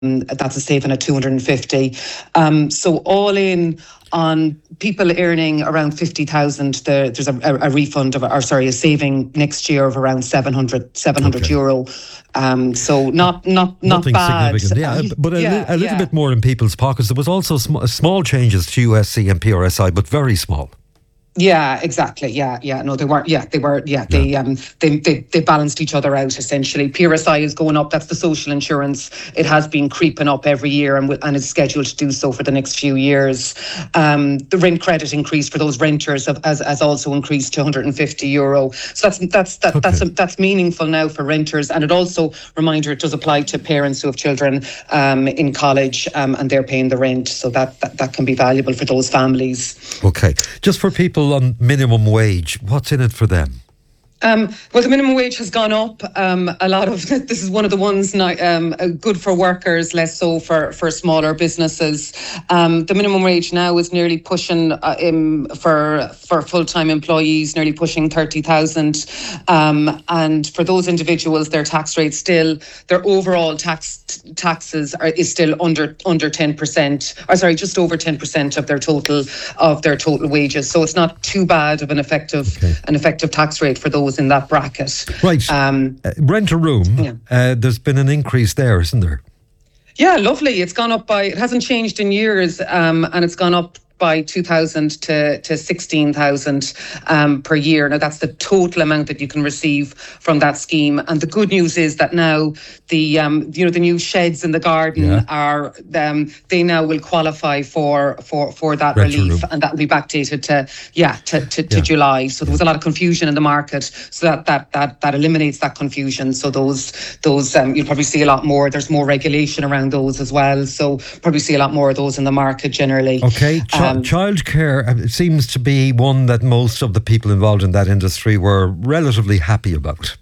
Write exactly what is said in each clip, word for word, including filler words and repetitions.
that's a saving of two hundred fifty. Um, so all in, on people earning around fifty thousand, the, there's a, a, a refund of, or sorry, a saving next year of around seven hundred, seven hundred okay. euro. Um, so not not not Nothing bad. significant, yeah, but a, yeah, li- a little yeah. bit more in people's pockets. There was also sm- small changes to U S C and P R S I, but very small. Yeah, exactly. Yeah, yeah. No, they weren't. Yeah, they were. Yeah, they Yeah. um they, they they balanced each other out essentially. P R S I is going up. That's the social insurance. It has been creeping up every year and and is scheduled to do so for the next few years. Um, the rent credit increase for those renters have, has has also increased to one hundred fifty euro. So that's that's that, Okay. that's that's meaningful now for renters. And it also, reminder, it does apply to parents who have children um in college um and they're paying the rent. So that that, that can be valuable for those families. Okay, just for people on minimum wage, what's in it for them? Um, well, the minimum wage has gone up. Um, a lot of this is one of the ones now, um, uh, good for workers, less so for, for smaller businesses. Um, the minimum wage now is nearly pushing uh, um, for for full time employees, nearly pushing thirty thousand. Um, and for those individuals, their tax rate still, their overall tax taxes are, is still under under ten percent. Or sorry, just over ten percent of their total of their total wages. So it's not too bad of an effective Okay. an effective tax rate for those in that bracket. Right. Um, uh, rent a room. yeah. Uh, there's been an increase there, isn't there? yeah, lovely. It's gone up by, it hasn't changed in years, um, and it's gone up by two thousand to, to sixteen thousand um, per year. Now that's the total amount that you can receive from that scheme. And the good news is that now the um, you know the new sheds in the garden Yeah. are um, they now will qualify for for for that Rent a relief, room. and that will be backdated to yeah to to, to Yeah. July. So there was a lot of confusion in the market, so that that that that eliminates that confusion. So those those um, you'll probably see a lot more. There's more regulation around those as well. So probably see a lot more of those in the market generally. Okay, Ch- Um, childcare uh, it seems to be one that most of the people involved in that industry were relatively happy about.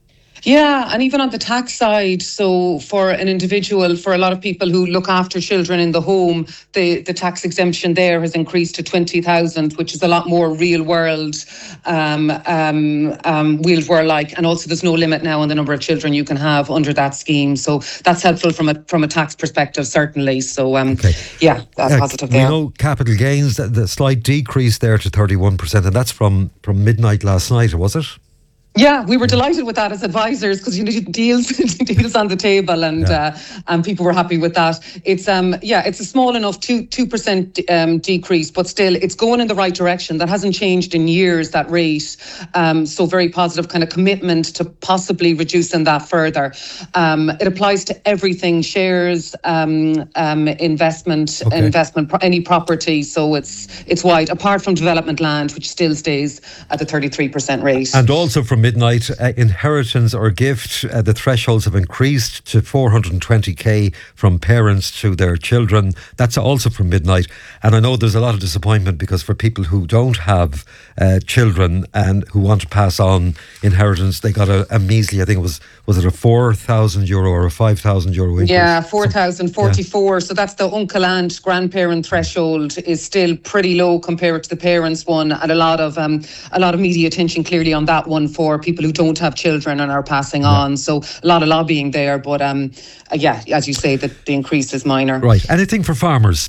Yeah, and even on the tax side, so for an individual, for a lot of people who look after children in the home, the, the tax exemption there has increased to twenty thousand, which is a lot more real world, um, um, um, real world like, and also there's no limit now on the number of children you can have under that scheme. So that's helpful from a from a tax perspective, certainly. So um, Okay. yeah, that's Uh, positive we there. know capital gains, the, the slight decrease there to thirty-one percent, and that's from, from midnight last night, was it? Yeah, we were delighted with that as advisors because you know deals deals on the table, and Yeah. uh, and people were happy with that. It's um yeah, it's a small enough two two percent um, decrease, but still it's going in the right direction. That hasn't changed in years, that rate. Um, so very positive kind of commitment to possibly reducing that further. Um, it applies to everything: shares, um, um, investment, Okay. investment, pro- any property. So it's it's wide, apart from development land, which still stays at the thirty-three percent rate. And also from midnight, uh, inheritance or gift, uh, the thresholds have increased to four hundred twenty k from parents to their children. That's also from midnight. And I know there's a lot of disappointment because for people who don't have uh, children and who want to pass on inheritance, they got a, a measly, I think it was, was it a four thousand euro or a five thousand euro increase? Yeah, four thousand forty-four. Yeah. So that's the uncle aunt grandparent threshold is still pretty low compared to the parents one, and a lot of um, a lot of media attention clearly on that one for people who don't have children and are passing Yeah. on. So a lot of lobbying there, but um, uh, yeah, as you say, that the increase is minor. Right. Anything for farmers?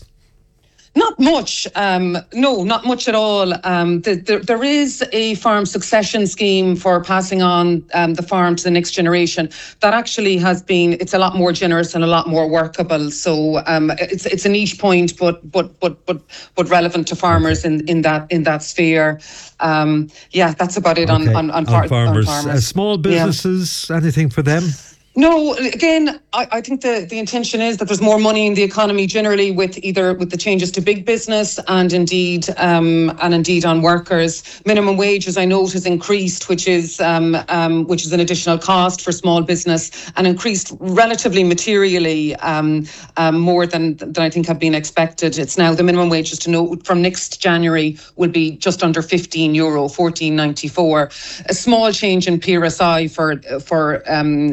Not much. Um, no, not much at all. Um, the, the, there is a farm succession scheme for passing on um, the farm to the next generation. That actually has been, it's a lot more generous and a lot more workable. So um, it's it's a niche point, but but but but but relevant to farmers in, in that in that sphere. Um, yeah, that's about it on Okay. on, on, On par- farmers. on Uh, farmers. small Yeah. businesses, anything for them? No, again, I, I think the, the intention is that there's more money in the economy generally with either with the changes to big business and indeed um, and indeed on workers. Minimum wage, as I note, has increased, which is um, um, which is an additional cost for small business, and increased relatively materially um, um, more than than I think have been expected. It's now the minimum wage, just to note, from next January will be just under fifteen euro, fourteen ninety-four. A small change in P R S I for for um, employees.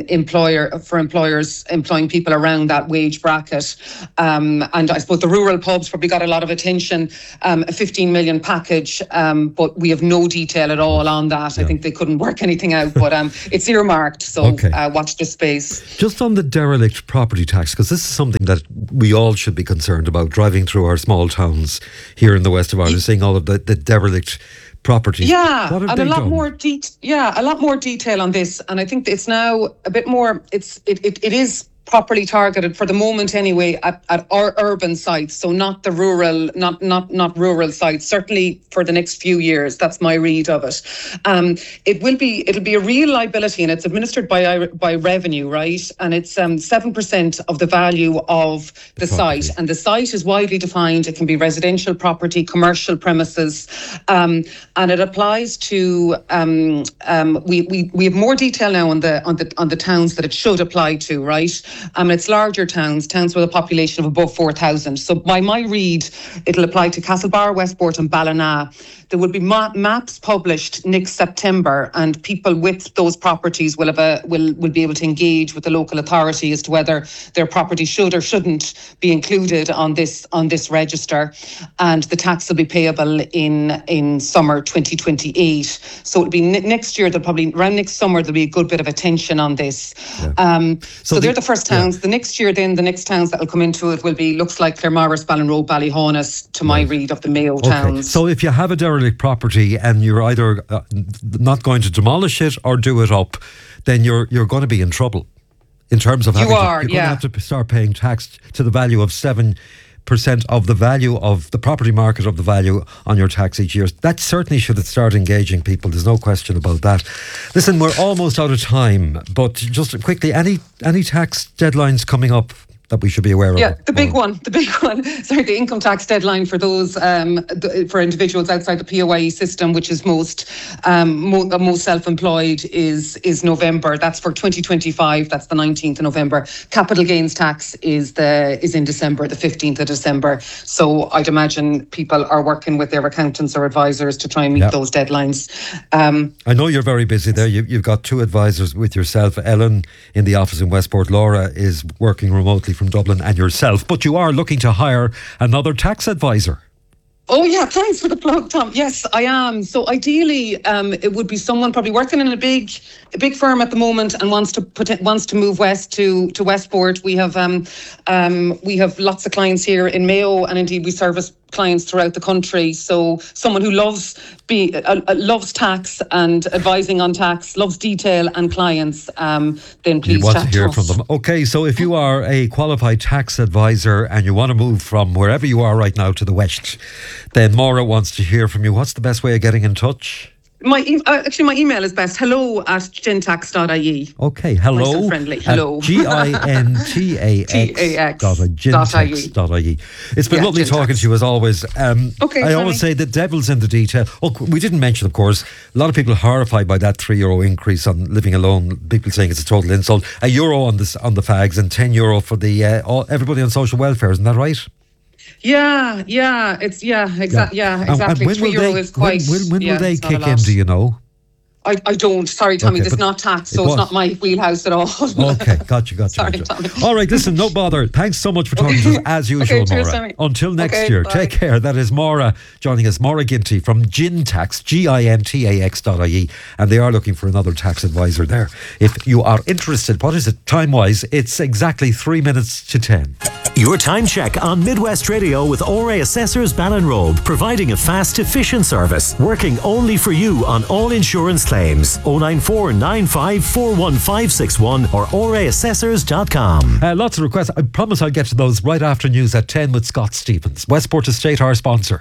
employer for employers employing people around that wage bracket. Um, and I suppose the rural pubs probably got a lot of attention, um, a fifteen million package, um, but we have no detail at all on that. Yeah. I think they couldn't work anything out, but um, it's earmarked, so okay. uh, watch this space. Just on the derelict property tax, because this is something that we all should be concerned about, driving through our small towns here in the west of Ireland, yeah. seeing all of the, the derelict property. Yeah, and a lot done? more de- yeah, a lot more detail on this, and I think it's now a bit more. It's it it, it is properly targeted for the moment anyway at, at our urban sites, so not the rural, not not not rural sites. Certainly for the next few years, that's my read of it. Um, it will be it'll be a real liability, and it's administered by by revenue, right? And it's um seven percent of the value of the, the site, and the site is widely defined. It can be residential property, commercial premises, um, and it applies to. Um, um, we we we have more detail now on the on the on the towns that it should apply to, right? Um, it's larger towns, towns with a population of above four thousand. So by my read, it'll apply to Castlebar, Westport and Ballina. There will be ma- maps published next September, and people with those properties will have a will will be able to engage with the local authority as to whether their property should or shouldn't be included on this on this register. And the tax will be payable in in summer twenty twenty-eight. So it'll be n- next year. There'll probably around next summer there'll be a good bit of attention on this. Yeah. Um, so, so the, they're the first towns. Yeah. The next year, then the next towns that will come into it will be looks like Claremorris, Ballinrobe, Ballyhonus, to my right. read of the Mayo okay. towns. So if you have a derelict property and you're either uh, not going to demolish it or do it up, then you're you're going to be in trouble in terms of having you are, to, you're yeah. going to have to start paying tax to the value of seven percent of the value of the property market of the value on your tax each year. That certainly should start engaging people. There's no question about that. Listen, we're almost out of time, but just quickly, any any tax deadlines coming up that we should be aware of? Yeah, the big one, the big one. Sorry, the income tax deadline for those um, th- for individuals outside the P A Y E system, which is most um, mo- most self-employed, is is November. That's for twenty twenty-five. That's the nineteenth of November. Capital gains tax is the is in December, the fifteenth of December. So I'd imagine people are working with their accountants or advisors to try and meet yep. those deadlines. Um, I know you're very busy there. You, you've got two advisors with yourself. Ellen in the office in Westport. Laura is working remotely from Dublin, and yourself, but you are looking to hire another tax advisor. Oh yeah, thanks for the plug, Tom. Yes, I am. So ideally, um, it would be someone probably working in a big, a big firm at the moment and wants to put it, wants to move west to to Westport. We have um, um, we have lots of clients here in Mayo, and indeed we service clients throughout the country. So someone who loves be uh, uh, loves tax and advising on tax, loves detail and clients. Um, then please you want chat to hear to us. from them. Okay, so if you are a qualified tax advisor and you want to move from wherever you are right now to the west, then Maura wants to hear from you. What's the best way of getting in touch? My e- uh, actually, my email is best. Hello at gintax dot I E. Okay, hello. Nice and friendly. Hello. G I N T A X dot gintax dot I E. It's been yeah, lovely Gintax. talking to you as always. Um, okay. I funny. always say the devil's in the detail. Oh, we didn't mention, of course, a lot of people are horrified by that three euro increase on living alone. People saying it's a total insult. A euro on the on the fags and ten euro for the uh, all, everybody on social welfare. Isn't that right? Yeah, yeah, it's yeah, exactly, yeah. yeah, exactly. And, and Three euro they, is quite. When, when, when yeah, will they kick in? lot. Do you know? I, I don't. Sorry, Tommy. Okay, this is not tax, so it it's was. not my wheelhouse at all. Okay, gotcha, gotcha. Sorry, gotcha. Tommy. All right, listen, no bother. Thanks so much for talking okay. to us as usual, okay, cheers, Maura. Tommy. Until next okay, year, bye. take care. That is Maura joining us, Maura Ginty from Gintax, G I N T A X dot I E, and they are looking for another tax advisor there. If you are interested, what is it time-wise? It's exactly three minutes to ten. Your time check on Midwest Radio with O R A Assessors Ballinrobe, providing a fast, efficient service, working only for you on all insurance claims. oh nine four nine five four one five six one or O R A assessors dot com. Uh, lots of requests. I promise I'll get to those right after news at ten with Scott Stevens. Westport Estate, our sponsor.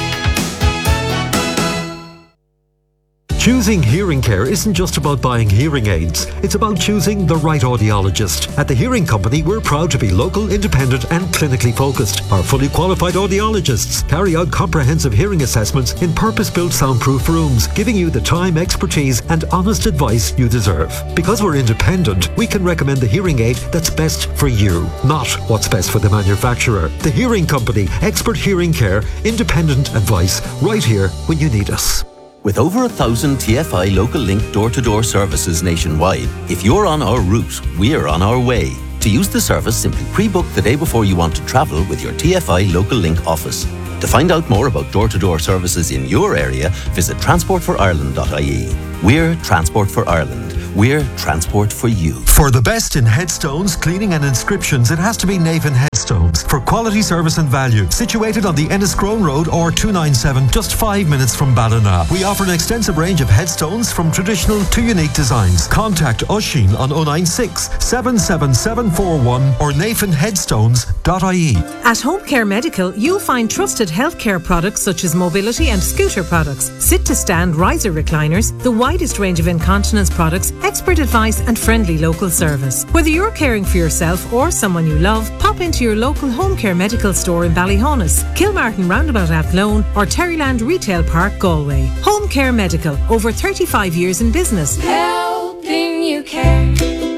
Choosing hearing care isn't just about buying hearing aids. It's about choosing the right audiologist. At the Hearing Company, we're proud to be local, independent and clinically focused. Our fully qualified audiologists carry out comprehensive hearing assessments in purpose-built soundproof rooms, giving you the time, expertise and honest advice you deserve. Because we're independent, we can recommend the hearing aid that's best for you, not what's best for the manufacturer. The Hearing Company, expert hearing care, independent advice, right here when you need us. With over a thousand T F I Local Link door-to-door services nationwide, if you're on our route, we're on our way. To use the service, simply pre-book the day before you want to travel with your T F I Local Link office. To find out more about door-to-door services in your area, visit transport for ireland dot I E. We're Transport for Ireland. We're Transport for you. For the best in headstones, cleaning and inscriptions, it has to be Navan Headstones. For quality service and value, situated on the Enniscrone Road or two ninety-seven, just five minutes from Ballina. We offer an extensive range of headstones from traditional to unique designs. Contact Oisin on oh nine six, seven seven seven four one or navan headstones dot I E. At Home Care Medical, you'll find trusted healthcare products such as mobility and scooter products, sit-to-stand riser recliners, the widest range of incontinence products, expert advice and friendly local service. Whether you're caring for yourself or someone you love, pop into your local Home Care Medical store in Ballyhonus, Kilmartin Roundabout Athlone or Terryland Retail Park, Galway. Home Care Medical, over thirty-five years in business. Helping you care.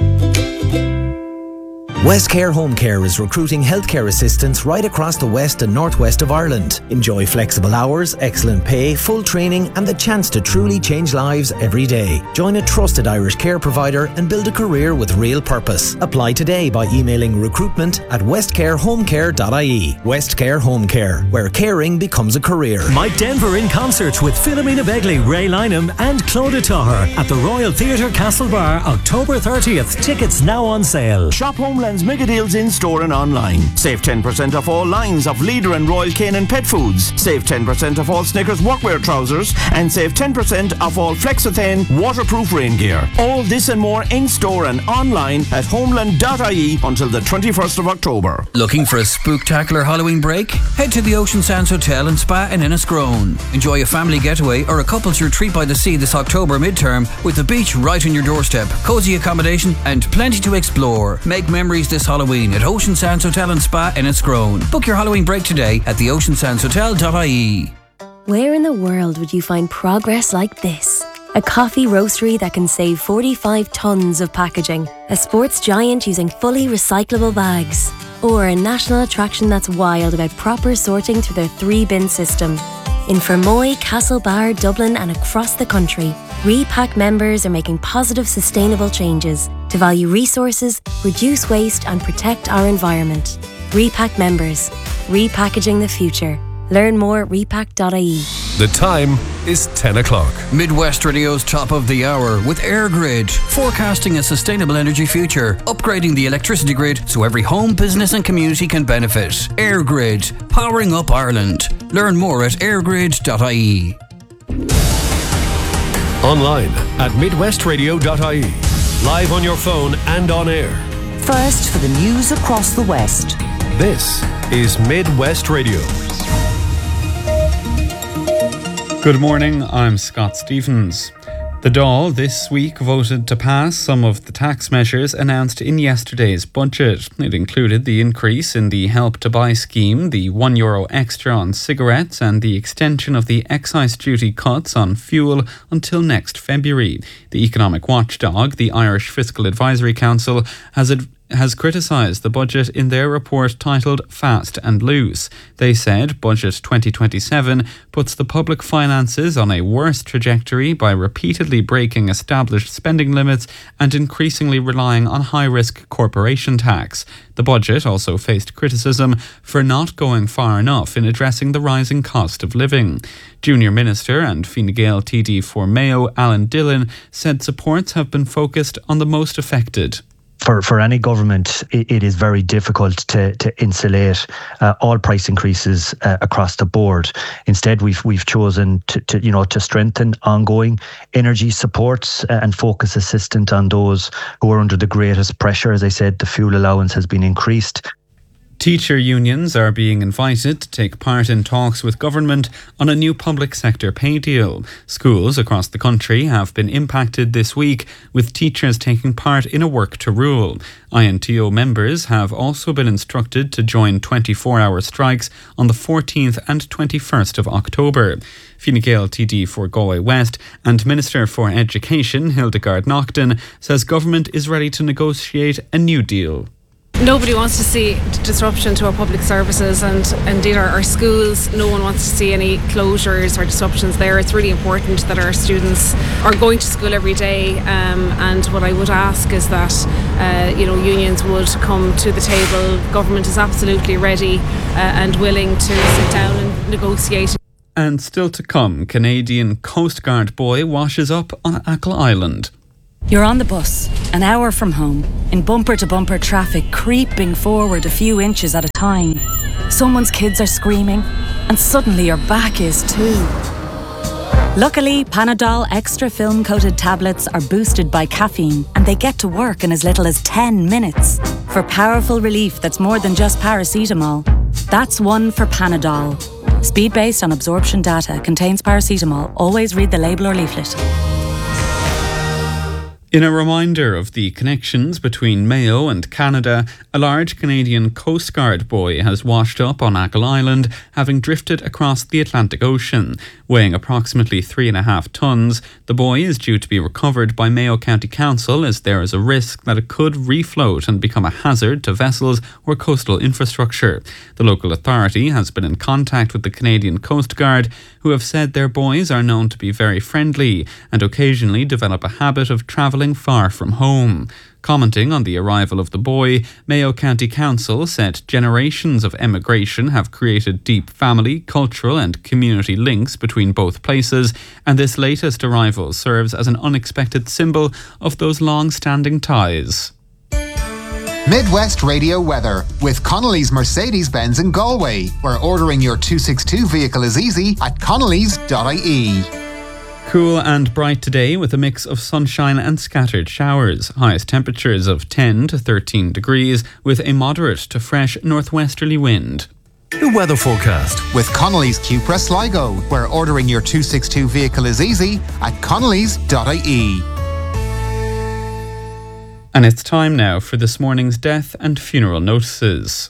Westcare Home Care is recruiting healthcare assistants right across the west and northwest of Ireland. Enjoy flexible hours, excellent pay, full training and the chance to truly change lives every day. Join a trusted Irish care provider and build a career with real purpose. Apply today by emailing recruitment at westcare home care dot I E. Westcare Home Care, where caring becomes a career. Mike Denver in concert with Philomena Begley, Ray Lynham and Claudia Taher at the Royal Theatre Castlebar, October thirtieth. Tickets now on sale. Shop Homeland's mega deals in store and online. Save ten percent off all lines of Leader and Royal Canin pet foods. Save ten percent off all Snickers workwear trousers and save ten percent off all Flexithane waterproof rain gear. All this and more in store and online at homeland dot I E until the twenty-first of October. Looking for a spooktacular Halloween break? Head to the Ocean Sands Hotel and Spa in Enniscrone. Enjoy a family getaway or a couple's retreat by the sea this October midterm with the beach right on your doorstep, cosy accommodation and plenty to explore. Make memories this Halloween at Ocean Sands Hotel and Spa in Enniscrone. Book your Halloween break today at the ocean sands hotel dot I E. Where in the world would you find progress like this? A coffee roastery that can save forty-five tonnes of packaging, a sports giant using fully recyclable bags, or a national attraction that's wild about proper sorting through their three-bin system. In Fermoy, Castlebar, Dublin and across the country, Repack members are making positive, sustainable changes to value resources, reduce waste and protect our environment. Repack members, repackaging the future. Learn more at repack dot I E. The time is ten o'clock. Midwest Radio's top of the hour with EirGrid, forecasting a sustainable energy future, upgrading the electricity grid so every home, business and community can benefit. EirGrid, powering up Ireland. Learn more at air grid dot I E. Online at midwest radio dot I E. Live on your phone and on air. First for the news across the West. This is Midwest Radio. Good morning, I'm Scott Stevens. The Dáil this week voted to pass some of the tax measures announced in yesterday's budget. It included the increase in the Help to Buy scheme, the one euro extra on cigarettes and the extension of the excise duty cuts on fuel until next February. The economic watchdog, the Irish Fiscal Advisory Council, has ad- has criticised the budget in their report titled Fast and Loose. They said Budget twenty twenty-seven puts the public finances on a worse trajectory by repeatedly breaking established spending limits and increasingly relying on high-risk corporation tax. The budget also faced criticism for not going far enough in addressing the rising cost of living. Junior Minister and Fine Gael T D for Mayo, Alan Dillon, said supports have been focused on the most affected. For, for any government, it, it is very difficult to, to insulate uh, all price increases uh, across the board. Instead, we've we've chosen to, to you know to strengthen ongoing energy supports uh, and focus assistance on those who are under the greatest pressure. As I said, the fuel allowance has been increased. Teacher unions are being invited to take part in talks with government on a new public sector pay deal. Schools across the country have been impacted this week, with teachers taking part in a work to rule. I N T O members have also been instructed to join twenty-four hour strikes on the fourteenth and twenty-first of October. Fine Gael T D for Galway West and Minister for Education Hildegard Naughton says government is ready to negotiate a new deal. Nobody wants to see disruption to our public services and indeed our, our schools. No one wants to see any closures or disruptions there. It's really important that our students are going to school every day, um, and what I would ask is that uh, you know, unions would come to the table. Government is absolutely ready uh, and willing to sit down and negotiate. And still to come, Canadian Coast Guard boy washes up on Achill Island. You're on the bus, an hour from home, in bumper-to-bumper traffic, creeping forward a few inches at a time. Someone's kids are screaming, and suddenly your back is too. Luckily, Panadol Extra film-coated tablets are boosted by caffeine, and they get to work in as little as ten minutes. For powerful relief that's more than just paracetamol. That's one for Panadol. Speed based on absorption data, contains paracetamol. Always read the label or leaflet. In a reminder of the connections between Mayo and Canada, a large Canadian Coast Guard buoy has washed up on Achill Island, having drifted across the Atlantic Ocean. Weighing approximately three and a half tonnes, the buoy is due to be recovered by Mayo County Council as there is a risk that it could refloat and become a hazard to vessels or coastal infrastructure. The local authority has been in contact with the Canadian Coast Guard, who have said their buoys are known to be very friendly and occasionally develop a habit of travelling far from home. Commenting on the arrival of the buoy, Mayo County Council said generations of emigration have created deep family, cultural and community links between both places, and this latest arrival serves as an unexpected symbol of those long-standing ties. Midwest Radio weather with Connolly's Mercedes-Benz in Galway, where ordering your two sixty-two vehicle is easy at connellys dot I E. Cool and bright today with a mix of sunshine and scattered showers. Highest temperatures of ten to thirteen degrees with a moderate to fresh northwesterly wind. The weather forecast with Connolly's Cupra Sligo, where ordering your two sixty-two vehicle is easy at connellys dot I E. And it's time now for this morning's death and funeral notices.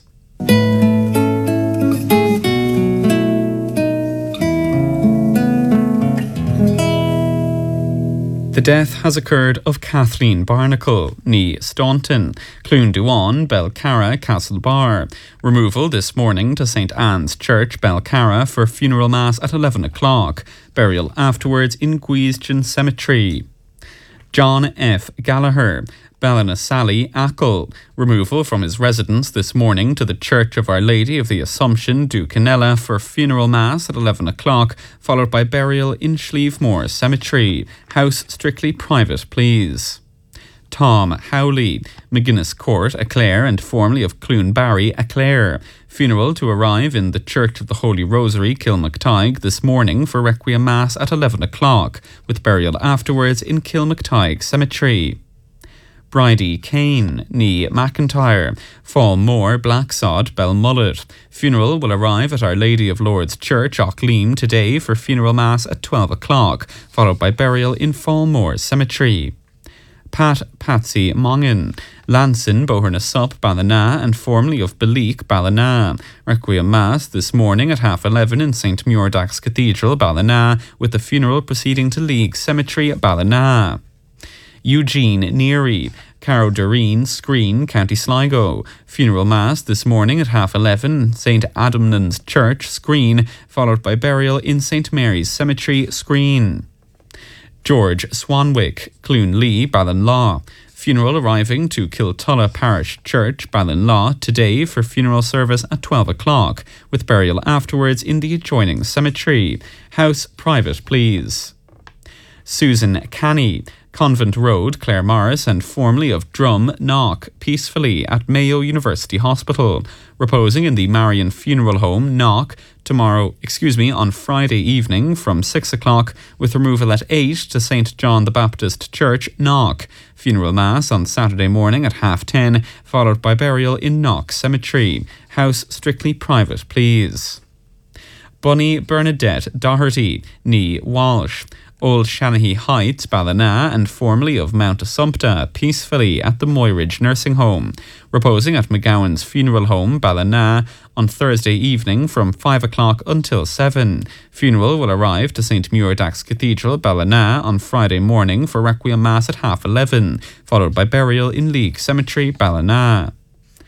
The death has occurred of Kathleen Barnacle, ní Staunton, Clún Duan, Belcarra, Castlebar. Removal this morning to Saint Anne's Church, Belcarra, for funeral mass at eleven o'clock. Burial afterwards in Guisgen Cemetery. John F. Gallagher, Ballinasally, Achill. Removal from his residence this morning to the Church of Our Lady of the Assumption, Ducanella, for funeral mass at eleven o'clock, followed by burial in Schlievemore Cemetery. House strictly private, please. Tom Howley, McGuinness Court, Aclair, and formerly of Cloonbarry, Aclair. Funeral to arrive in the Church of the Holy Rosary, Kilmactyghe, this morning for Requiem Mass at eleven o'clock, with burial afterwards in Kilmactyghe Cemetery. Bridie Kane, ní McIntyre, Fallmore, Blacksod, Belmullet. Funeral will arrive at Our Lady of Lourdes Church, Auckleam, today for funeral mass at twelve o'clock, followed by burial in Fallmore Cemetery. Pat Patsy Mongin, Lanson, Bohernasup, Ballina, and formerly of Beleek, Ballina. Requiem Mass this morning at half eleven in Saint Muirdax Cathedral, Ballina, with the funeral proceeding to League Cemetery, Ballina. Eugene Neary, Caro Doreen, Screen, County Sligo. Funeral Mass this morning at half eleven, Saint Adamnan's Church, Screen, followed by burial in Saint Mary's Cemetery, Screen. George Swanwick, Cloonlee, Ballinlaw. Funeral arriving to Kiltulla Parish Church, Ballinlaw, today for funeral service at twelve o'clock, with burial afterwards in the adjoining cemetery. House private, please. Susan Canny, Convent Road, Claremorris, and formerly of Drum, Knock, peacefully at Mayo University Hospital. Reposing in the Marion Funeral Home, Knock, tomorrow, excuse me, on Friday evening from six o'clock, with removal at eight to Saint John the Baptist Church, Knock. Funeral Mass on Saturday morning at half ten, followed by burial in Knock Cemetery. House strictly private, please. Bunny Bernadette Doherty, ní Walsh. Old Shanahy Heights, Ballina, and formerly of Mount Assumpta, peacefully at the Moyridge Nursing Home. Reposing at McGowan's Funeral Home, Ballina, on Thursday evening from five o'clock until seven. Funeral will arrive to Saint Muirdax Cathedral, Ballina, on Friday morning for Requiem Mass at half eleven, followed by burial in League Cemetery, Ballina.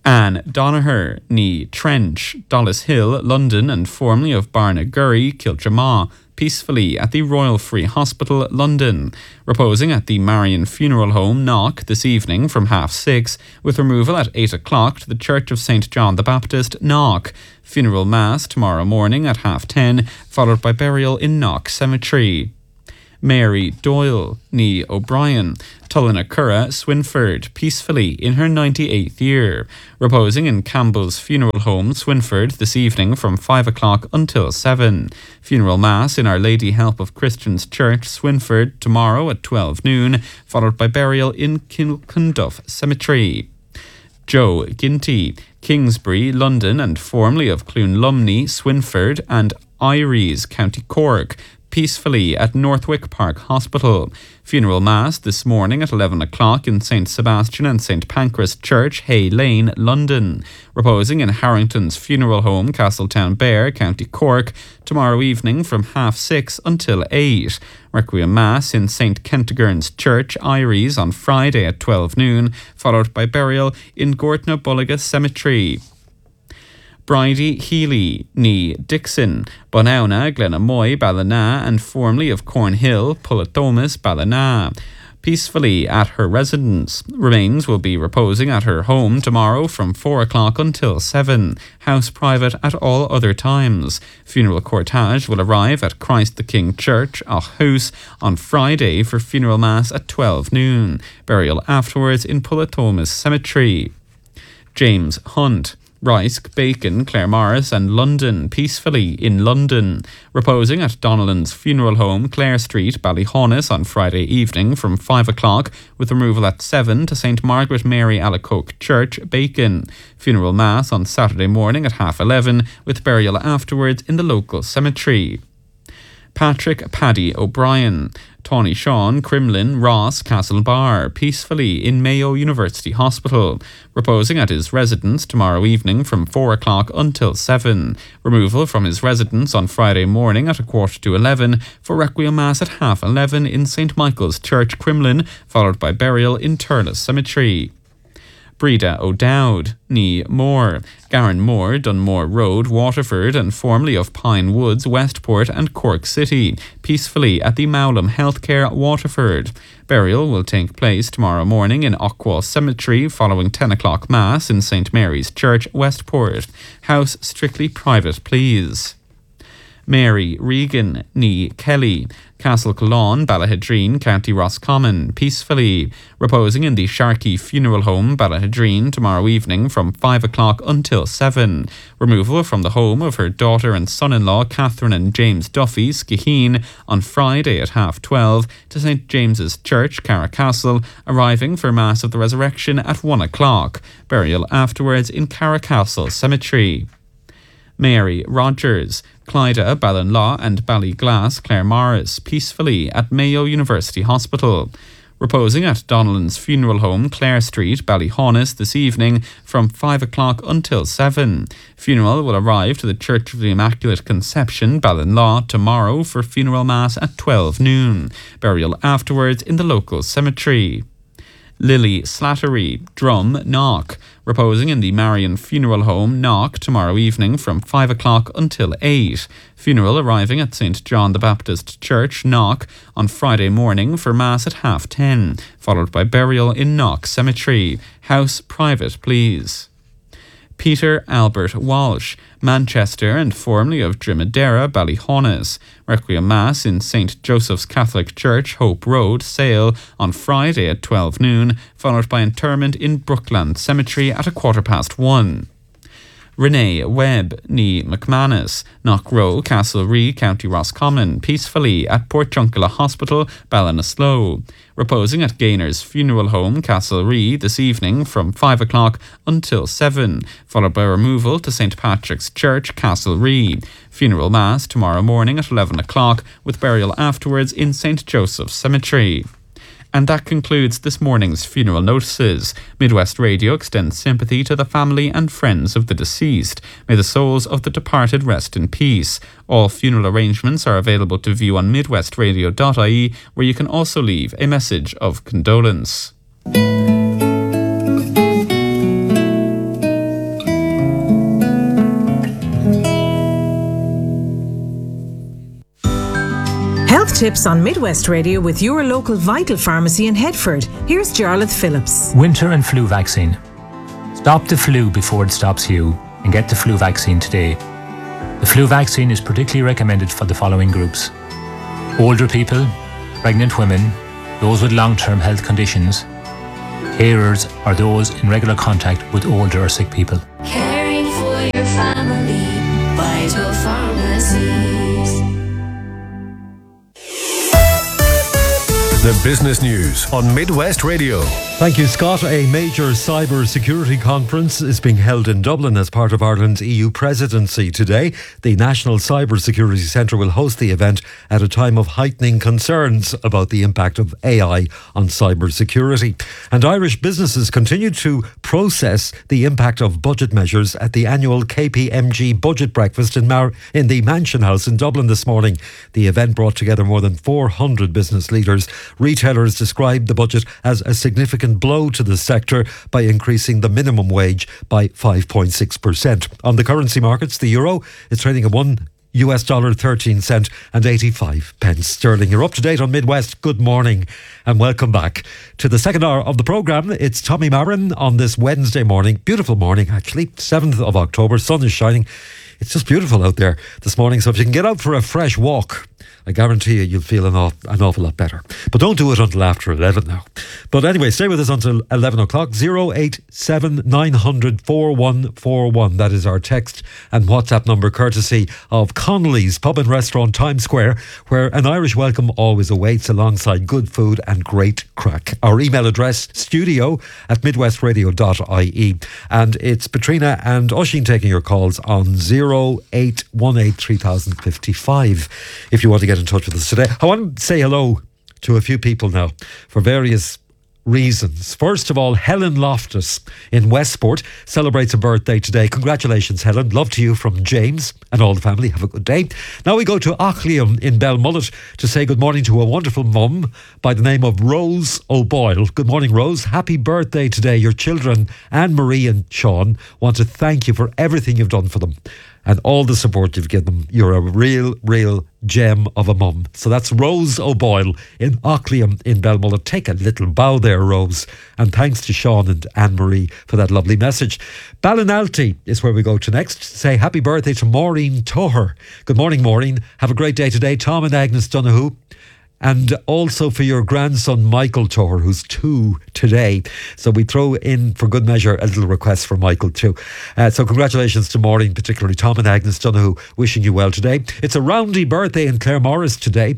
Anne Donaher, ní Trench, Dollis Hill, London, and formerly of Barnagurry, Kiltramaw, peacefully at the Royal Free Hospital, London, reposing at the Marion Funeral Home, Knock, this evening from half six, with removal at eight o'clock to the Church of Saint John the Baptist, Knock. Funeral Mass tomorrow morning at half ten, followed by burial in Knock Cemetery. Mary Doyle, ní O'Brien, Tullinacurra, Swinford, peacefully in her ninety-eighth year, reposing in Campbell's Funeral Home, Swinford, this evening from five o'clock until seven. Funeral Mass in Our Lady Help of Christians Church, Swinford, tomorrow at twelve noon, followed by burial in Kilcunduff Cemetery. Joe Ginty, Kingsbury, London, and formerly of Clunlumney, Swinford, and Iries, County Cork, peacefully at Northwick Park Hospital. Funeral Mass this morning at eleven o'clock in Saint Sebastian and Saint Pancras Church, Hay Lane, London. Reposing in Harrington's Funeral Home, Castletown Bear, County Cork, tomorrow evening from half six until eight. Requiem Mass in Saint Kentigern's Church, Iries, on Friday at twelve noon, followed by burial in Gortna Bulliga Cemetery. Bridie Healy, ní Dixon, Bonauna, Glenamoy, Ballina, and formerly of Cornhill, Pullatomas, Ballina, peacefully at her residence. Remains will be reposing at her home tomorrow from four o'clock until seven. House private at all other times. Funeral cortege will arrive at Christ the King Church, Auchhouse, on Friday for funeral mass at twelve noon. Burial afterwards in Pullatomas Cemetery. James Hunt, Rysk, Bacon, Claremorris and London, peacefully in London, reposing at Donnellan's Funeral Home, Clare Street, Ballyhonus, on Friday evening from five o'clock, with removal at seven to Saint Margaret Mary Alacoque Church, Bacon. Funeral Mass on Saturday morning at half eleven, with burial afterwards in the local cemetery. Patrick Paddy O'Brien, Tawny Sean, Crimlin, Ross, Castlebar, peacefully in Mayo University Hospital, reposing at his residence tomorrow evening from four o'clock until seven. Removal from his residence on Friday morning at a quarter to eleven for Requiem Mass at half eleven in Saint Michael's Church, Crimlin, followed by burial in Turles Cemetery. Breda O'Dowd, ní Moore, Garan Moore, Dunmore Road, Waterford, and formerly of Pine Woods, Westport and Cork City, peacefully at the Mowlam Healthcare, Waterford. Burial will take place tomorrow morning in Ockwall Cemetery following ten o'clock Mass in Saint Mary's Church, Westport. House strictly private, please. Mary Regan, ní Kelly, Castle Colon, Ballahedrine, County Roscommon, peacefully, reposing in the Sharkey Funeral Home, Ballahedrine, tomorrow evening from five o'clock until seven. Removal from the home of her daughter and son-in-law, Catherine and James Duffy, Skiheen, on Friday at half twelve to Saint James's Church, Carracastle, arriving for Mass of the Resurrection at one o'clock. Burial afterwards in Carracastle Cemetery. Mary Rogers, Clyda, Ballinlaw and Ballyglass, Claremorris, peacefully at Mayo University Hospital. Reposing at Donnellan's Funeral Home, Clare Street, Ballyhonus, this evening from five o'clock until seven. Funeral will arrive to the Church of the Immaculate Conception, Ballinlaw, tomorrow for funeral mass at twelve noon. Burial afterwards in the local cemetery. Lily Slattery, Drum, Knock, reposing in the Marion Funeral Home, Knock, tomorrow evening from five o'clock until eight. Funeral arriving at Saint John the Baptist Church, Knock, on Friday morning for Mass at half ten, followed by burial in Knock Cemetery. House private, please. Peter Albert Walsh, Manchester and formerly of Drimadera, Ballyhonus. Requiem Mass in Saint Joseph's Catholic Church, Hope Road, Sale, on Friday at twelve noon, followed by interment in Brookland Cemetery at a quarter past one. Renee Webb, ní McManus, Knockrow, Castlerea, County Roscommon, peacefully at Portjunkella Hospital, Ballinasloe. Reposing at Gaynor's Funeral Home, Castlerea, this evening from five o'clock until seven, followed by removal to Saint Patrick's Church, Castlerea. Funeral Mass tomorrow morning at eleven o'clock, with burial afterwards in Saint Joseph's Cemetery. And that concludes this morning's funeral notices. Midwest Radio extends sympathy to the family and friends of the deceased. May the souls of the departed rest in peace. All funeral arrangements are available to view on midwest radio dot I E, where you can also leave a message of condolence. tips on Midwest Radio with your local Vital Pharmacy in Headford. Here's Jarlath Phillips. Winter and flu vaccine. Stop the flu before it stops you and get the flu vaccine today. The flu vaccine is particularly recommended for the following groups: older people, pregnant women, those with long-term health conditions, carers, or those in regular contact with older or sick people. Caring for your family, Vital Pharmacies. The business news on Midwest Radio. Thank you, Scott. A major cyber security conference is being held in Dublin as part of Ireland's E U presidency today. The National Cyber Security Centre will host the event at a time of heightening concerns about the impact of A I on cyber security. And Irish businesses continue to process the impact of budget measures at the annual K P M G budget breakfast in, Mar- in the Mansion House in Dublin this morning. The event brought together more than four hundred business leaders. Retailers described the budget as a significant blow to the sector by increasing the minimum wage by five point six percent. On the currency markets, the euro is trading at one U S dollar thirteen cent and eighty-five pence sterling. You're up to date on Midwest. Good morning and welcome back to the second hour of the programme. It's Tommy Marin on this Wednesday morning. Beautiful morning, actually. seventh of October. Sun is shining. It's just beautiful out there this morning. So if you can get out for a fresh walk, I guarantee you you'll feel an, aw- an awful lot better. But don't do it until after eleven now. But anyway, stay with us until eleven o'clock. oh eight seven nine hundred four one four one. That is our text and WhatsApp number, courtesy of Connolly's Pub and Restaurant, Times Square, where an Irish welcome always awaits alongside good food and great crack. Our email address, studio at midwestradio dot I E. And it's Petrina and Oisín taking your calls on oh eight one eight three thousand fifty-five if you want to get in touch with us today. I want to say hello to a few people now for various reasons. First of all, Helen Loftus in Westport celebrates a birthday today. Congratulations, Helen. Love to you from James and all the family. Have a good day. Now we go to Auchlium in Belmullet to say good morning to a wonderful mum by the name of Rose O'Boyle. Good morning, Rose. Happy birthday today. Your children, Anne-Marie and Sean, want to thank you for everything you've done for them and all the support you've given them. You're a real, real gem of a mum. So that's Rose O'Boyle in Auchlium in Belmullet. Take a little bow there, Rose. And thanks to Sean and Anne-Marie for that lovely message. Ballinalty is where we go to next. Say happy birthday to Maureen Toher. Good morning, Maureen. Have a great day today. Tom and Agnes Donoghue. And also for your grandson, Michael Toher, who's two today. So we throw in, for good measure, a little request for Michael too. Uh, so congratulations to Maureen, particularly Tom and Agnes Donoghue, wishing you well today. It's a roundy birthday in Claremorris today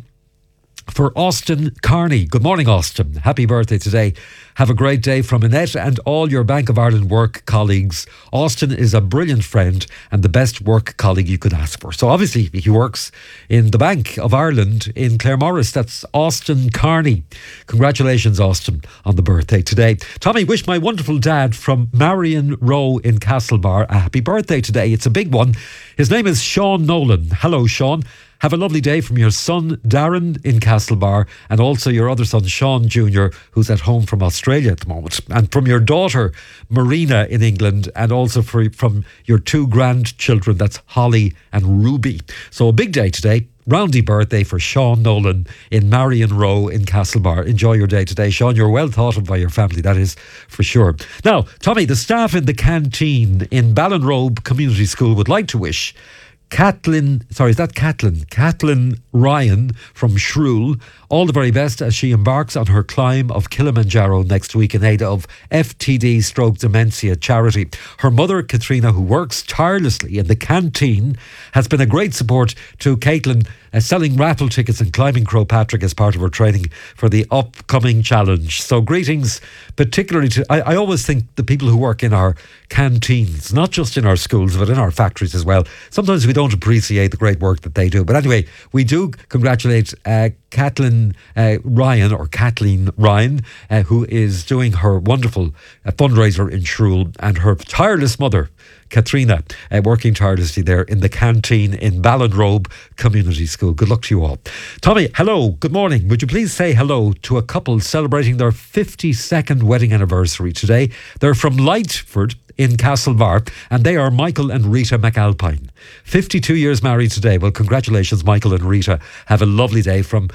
for Austin Carney. Good morning, Austin. Happy birthday today. Have a great day from Annette and all your Bank of Ireland work colleagues. Austin is a brilliant friend and the best work colleague you could ask for. So obviously he works in the Bank of Ireland in Claremorris. That's Austin Carney. Congratulations, Austin, on the birthday today. Tommy, wish my wonderful dad from Marion Row in Castlebar a happy birthday today. It's a big one. His name is Sean Nolan. Hello, Sean. Have a lovely day from your son, Darren, in Castlebar, and also your other son, Sean Junior, who's at home from Australia at the moment, and from your daughter, Marina, in England, and also for, from your two grandchildren, that's Holly and Ruby. So a big day today. Roundy birthday for Sean Nolan in Marion Row in Castlebar. Enjoy your day today, Sean. You're well thought of by your family, that is for sure. Now, Tommy, the staff in the canteen in Ballinrobe Community School would like to wish Kathleen, sorry, is that Kathleen? Kathleen Ryan from Shrule, all the very best as she embarks on her climb of Kilimanjaro next week in aid of F T D Stroke Dementia charity. Her mother, Katrina, who works tirelessly in the canteen, has been a great support to Caitlin, uh, selling raffle tickets and climbing Croagh Patrick as part of her training for the upcoming challenge. So greetings, particularly to, I, I always think the people who work in our canteens, not just in our schools, but in our factories as well. Sometimes we don't appreciate the great work that they do. But anyway, we do congratulate uh, Kathleen uh, Ryan, or Kathleen Ryan, uh, who is doing her wonderful uh, fundraiser in Shrule, and her tireless mother, Katrina, uh, working tirelessly there in the canteen in Ballinrobe Community School. Good luck to you all. Tommy, hello, good morning. Would you please say hello to a couple celebrating their fifty-second wedding anniversary today? They're from Lightford in Castlebar, and they are Michael and Rita McAlpine. fifty-two years married today. Well, congratulations, Michael and Rita. Have a lovely day from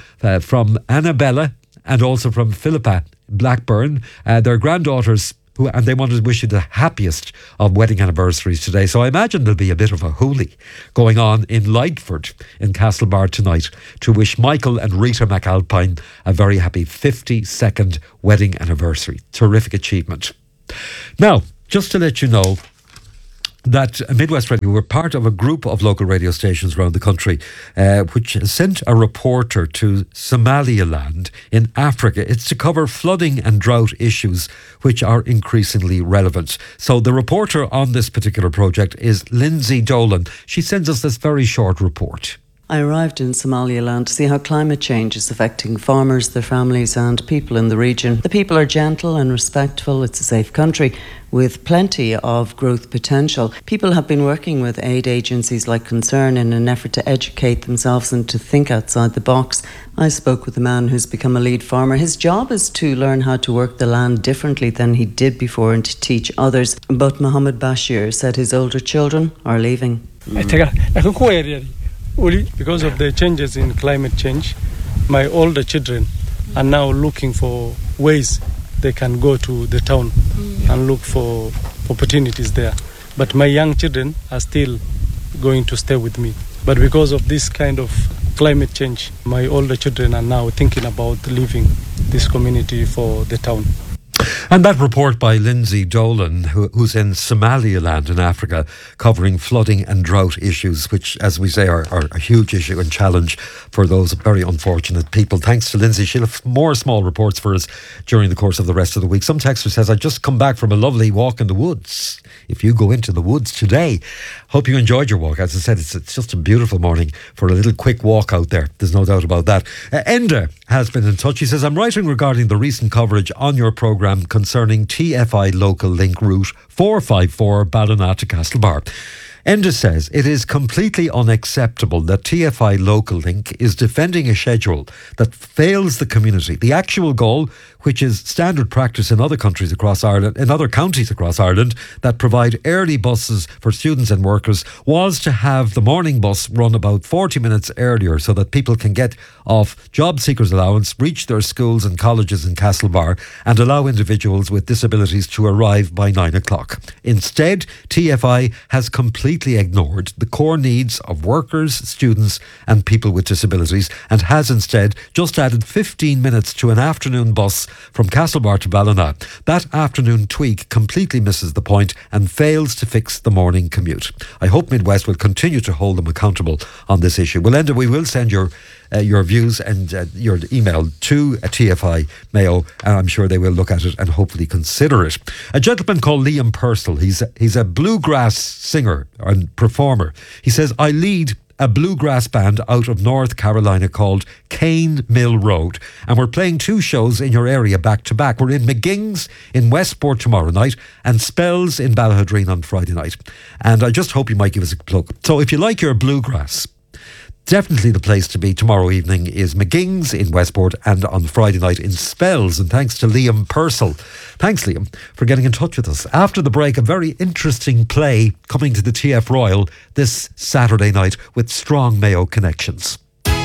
uh, from Annabella and also from Philippa Blackburn, uh, their granddaughters, who, and they wanted to wish you the happiest of wedding anniversaries today. So I imagine there'll be a bit of a holy going on in Lightford in Castlebar tonight to wish Michael and Rita McAlpine a very happy fifty-second wedding anniversary. Terrific achievement. Now, just to let you know that Midwest Radio were part of a group of local radio stations around the country uh, which sent a reporter to Somaliland in Africa. It's to cover flooding and drought issues which are increasingly relevant. So the reporter on this particular project is Lindsay Dolan. She sends us this very short report. I arrived in Somaliland to see how climate change is affecting farmers, their families and people in the region. The people are gentle and respectful. It's a safe country with plenty of growth potential. People have been working with aid agencies like Concern in an effort to educate themselves and to think outside the box. I spoke with a man who's become a lead farmer. His job is to learn how to work the land differently than he did before and to teach others. But Mohammed Bashir said his older children are leaving. Mm. Because of the changes in climate change, my older children are now looking for ways they can go to the town mm. and look for opportunities there. But my young children are still going to stay with me. But because of this kind of climate change, my older children are now thinking about leaving this community for the town. And that report by Lindsay Dolan, who, who's in Somaliland in Africa, covering flooding and drought issues, which, as we say, are, are a huge issue and challenge for those very unfortunate people. Thanks to Lindsay. She'll have more small reports for us during the course of the rest of the week. Some texter says, I just come back from a lovely walk in the woods. If you go into the woods today, hope you enjoyed your walk. As I said, it's, it's just a beautiful morning for a little quick walk out there. There's no doubt about that. Uh, Enda has been in touch. He says, I'm writing regarding the recent coverage on your programme concerning T F I local link route four five four Ballina to Castlebar. Enda says it is completely unacceptable that T F I Local Link is defending a schedule that fails the community. The actual goal, which is standard practice in other countries across Ireland, in other counties across Ireland, that provide early buses for students and workers, was to have the morning bus run about forty minutes earlier so that people can get off job seekers allowance, reach their schools and colleges in Castlebar, and allow individuals with disabilities to arrive by nine o'clock. Instead, T F I has completely ignored the core needs of workers, students and people with disabilities, and has instead just added fifteen minutes to an afternoon bus from Castlebar to Ballina. That afternoon tweak completely misses the point and fails to fix the morning commute. I hope Midwest will continue to hold them accountable on this issue. Well, Enda, we will send your uh, your views and uh, your email to uh, T F I Mayo, and I'm sure they will look at it and hopefully consider it. A gentleman called Liam Purcell, he's a, he's a bluegrass singer and performer. He says, I lead a bluegrass band out of North Carolina called Cane Mill Road, and we're playing two shows in your area back to back. We're in McGing's in Westport tomorrow night and Spells in Ballahadreen on Friday night, and I just hope you might give us a plug. So if you like your bluegrass, definitely the place to be tomorrow evening is McGing's in Westport and on Friday night in Spells. And thanks to Liam Purcell. Thanks, Liam, for getting in touch with us. After the break, a very interesting play coming to the T F Royal this Saturday night with strong Mayo connections.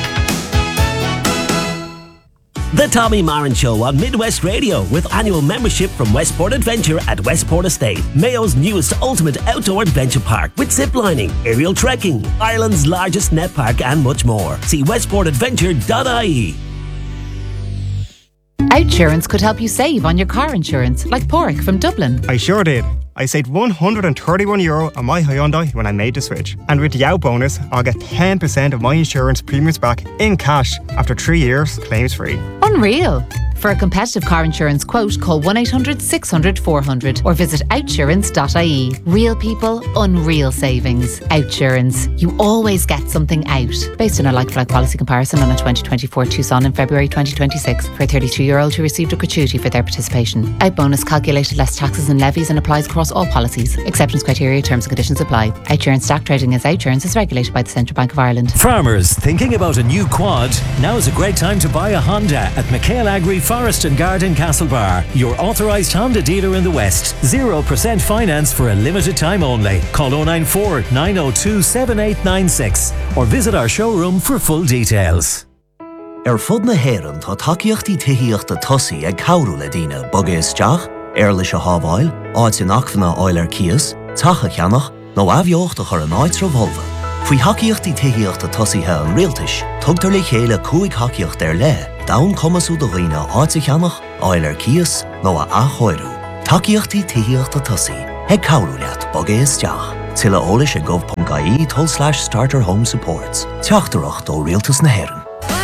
The Tommy Marin Show on Midwest Radio with annual membership from Westport Adventure at Westport Estate, Mayo's newest ultimate outdoor adventure park with ziplining, aerial trekking, Ireland's largest net park and much more. See westport adventure dot I E. Outsurance could help you save on your car insurance, like Porrick from Dublin. I sure did. I saved one hundred thirty-one euro on my Hyundai when I made the switch. And with the out bonus, I'll get ten percent of my insurance premiums back in cash after three years, claims free. Unreal. For a competitive car insurance quote, call one eight hundred six hundred four hundred or visit outsurance dot I E. Real people, unreal savings. Outsurance. You always get something out. Based on a like-for-like policy comparison on a twenty twenty-four Tucson in February twenty twenty-six for a thirty-two-year-old who received a gratuity for their participation. Out bonus calculated less taxes and levies and applies across all policies. Acceptance criteria, terms and conditions apply. Outsurance stock trading as Outsurance is regulated by the Central Bank of Ireland. Farmers thinking about a new quad? Now is a great time to buy a Honda at McHale Agri Forest and Garden Castlebar, your authorised Honda dealer in the West. zero percent finance for a limited time only. Call oh nine four, nine oh two, seven eight nine six or visit our showroom for full details. Ar fud na héireann tá takeíochtaí tithiíochta tosaí ag cabhrú le daoine boga isteach, ar leis a hábháil, áit in achmhanna áil ar cias, tacha cheannach, nó abheocht a chur an áit revolva. Faoi hacaíochtaí tithiíochta tosaithe an rialtais, tugtar le chéile cúig hacaíocht ar le, dain cumasú do dhaoine áit a cheannach, áil ar cias, nó a achóirú. Takeíochtaí tithiíochta tosaí, ag cabhrú leat boga isteach. Tilla ólis a gov.ie toll slash starter home supports. Teachtarach do rialtas na héireann.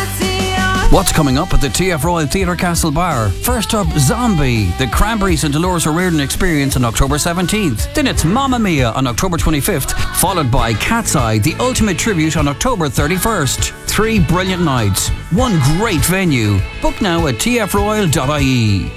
What's coming up at the T F Royal Theatre Castle Bar? First up, Zombie, the Cranberries and Dolores O'Riordan experience on October seventeenth. Then it's Mamma Mia on October twenty-fifth, followed by Cat's Eye, the ultimate tribute on October thirty-first. Three brilliant nights, one great venue. Book now at t f royal dot i e.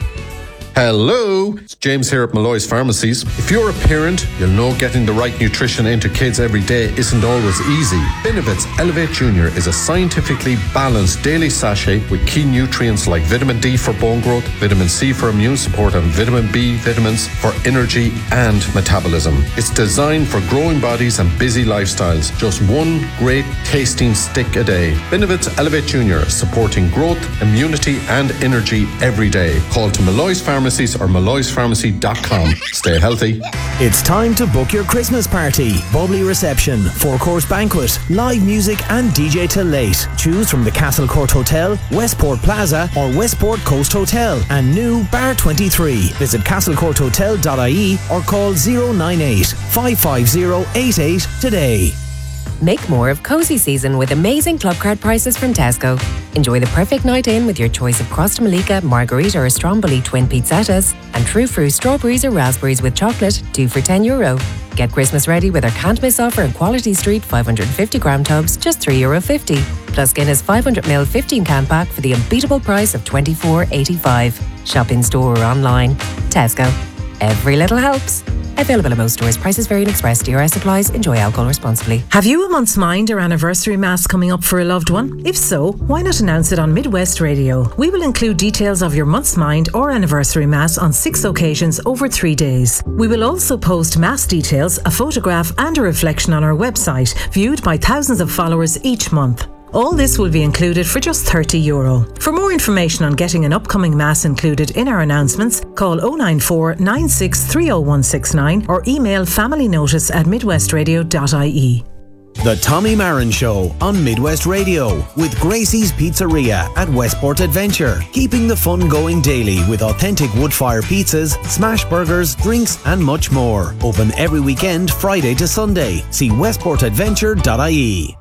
Hello, it's James here at Malloy's Pharmacies. If you're a parent, you'll know getting the right nutrition into kids every day isn't always easy. Benevit's Elevate Junior is a scientifically balanced daily sachet with key nutrients like vitamin D for bone growth, vitamin C for immune support, and vitamin B vitamins for energy and metabolism. It's designed for growing bodies and busy lifestyles. Just one great tasting stick a day. Benevit's Elevate Junior, supporting growth, immunity, and energy every day. Call to Malloy's Pharmacies or malloys pharmacy dot com. Stay healthy. It's time to book your Christmas party. Bubbly reception, four-course banquet, live music and D J till late. Choose from the Castle Court Hotel, Westport Plaza or Westport Coast Hotel and new Bar twenty-three. Visit castle court hotel dot i e or call zero nine eight, five five zero, eight eight today. Make more of cozy season with amazing club card prices from Tesco. Enjoy the perfect night in with your choice of Crosta Malika, Margarita or Stromboli twin pizzettas and True Fruit strawberries or raspberries with chocolate, two for ten euro. Get Christmas ready with our can't miss offer in Quality Street five hundred fifty gram tubs, just three euro fifty. Plus Guinness five hundred milliliter fifteen can pack for the unbeatable price of twenty-four eighty-five. Shop in store or online. Tesco. Every little helps. Available at most stores. Prices vary in Express. D R S applies. Enjoy alcohol responsibly. Have you a month's mind or anniversary mass coming up for a loved one? If so, why not announce it on Midwest Radio? We will include details of your month's mind or anniversary mass on six occasions over three days. We will also post mass details, a photograph and a reflection on our website, viewed by thousands of followers each month. All this will be included for just thirty euro. For more information on getting an upcoming mass included in our announcements, call oh nine four, nine six three oh one six nine or email familynotice at midwest radio dot i e. The Tommy Marin Show on Midwest Radio with Gracie's Pizzeria at Westport Adventure. Keeping the fun going daily with authentic wood-fire pizzas, smash burgers, drinks and much more. Open every weekend, Friday to Sunday. See westport adventure dot i e.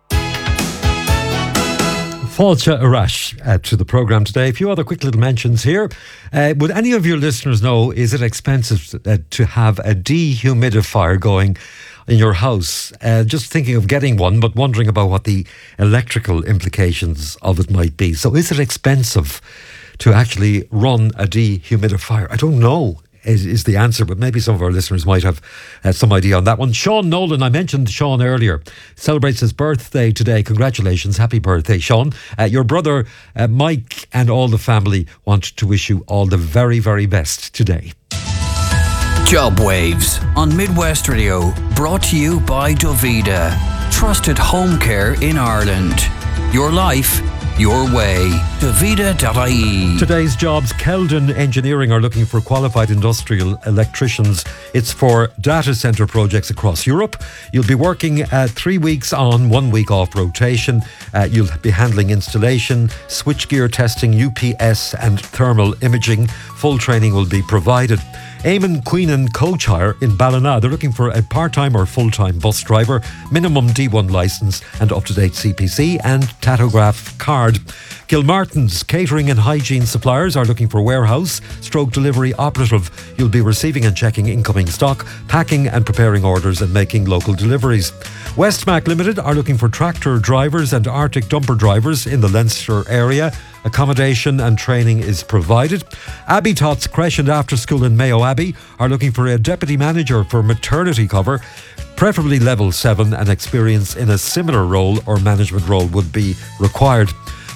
Fáilte Arash uh, to the programme today. A few other quick little mentions here. Uh, would any of your listeners know, is it expensive uh, to have a dehumidifier going in your house? Uh, just thinking of getting one, but wondering about what the electrical implications of it might be. So is it expensive to actually run a dehumidifier? I don't know. Is, is the answer, but maybe some of our listeners might have uh, some idea on that one. Sean Nolan, I mentioned Sean earlier, celebrates his birthday today. Congratulations, happy birthday, Sean. Uh, your brother uh, Mike and all the family want to wish you all the very, very best today. Job Waves on Midwest Radio, brought to you by Dovida, trusted home care in Ireland. Your life, your way. Dovida dot i e. Today's jobs, Keldon Engineering are looking for qualified industrial electricians. It's for data centre projects across Europe. You'll be working uh, three weeks on, one week off rotation. Uh, you'll be handling installation, switchgear testing, U P S and thermal imaging. Full training will be provided. Eamon Queenan Coach Hire in Ballina. They're looking for a part-time or full-time bus driver, minimum D one licence and up-to-date C P C and tachograph card. Gilmartin's Catering and Hygiene Suppliers are looking for warehouse, stroke delivery operative. You'll be receiving and checking incoming stock, packing and preparing orders and making local deliveries. Westmac Limited are looking for tractor drivers and Arctic dumper drivers in the Leinster area. Accommodation and training is provided. Abbey Tots Creche and After School in Mayo Abbey are looking for a deputy manager for maternity cover. Preferably level seven, and experience in a similar role or management role would be required.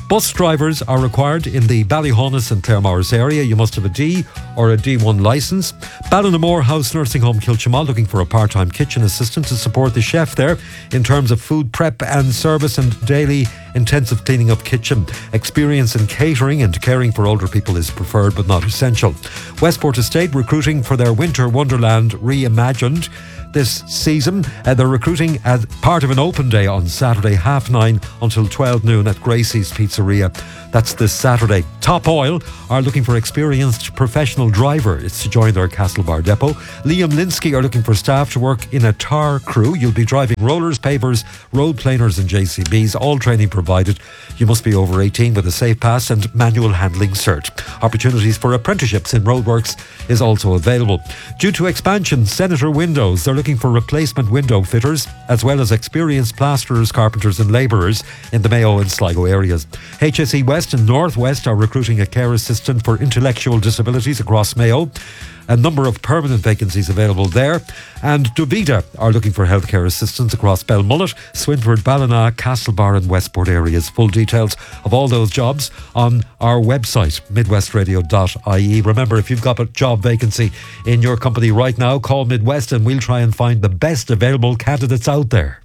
Bus drivers are required in the Ballyhonus and Claremorris area. You must have a D or a D one licence. Ballinamore House Nursing Home Kilchimall looking for a part-time kitchen assistant to support the chef there in terms of food prep and service and daily intensive cleaning of kitchen. Experience in catering and caring for older people is preferred but not essential. Westport Estate recruiting for their Winter Wonderland reimagined this season. Uh, they're recruiting as part of an open day on Saturday, half nine until twelve noon at Gracie's Pizzeria. That's this Saturday. Top Oil are looking for experienced professional driver. It's to join their Castlebar depot. Liam Linsky are looking for staff to work in a tar crew. You'll be driving rollers, pavers, road planers and J C Bs. All training provided. You must be over eighteen with a safe pass and manual handling cert. Opportunities for apprenticeships in roadworks is also available. Due to expansion, Senator Windows, they're looking for replacement window fitters as well as experienced plasterers, carpenters and labourers in the Mayo and Sligo areas. H S E West and North West are recruiting a care assistant for intellectual disabilities across Mayo. A number of permanent vacancies available there. And Duvita are looking for healthcare assistants across Belmullet, Swinford, Ballina, Castlebar and Westport areas. Full details of all those jobs on our website, midwest radio dot I E. Remember, if you've got a job vacancy in your company right now, call Midwest and we'll try and find the best available candidates out there.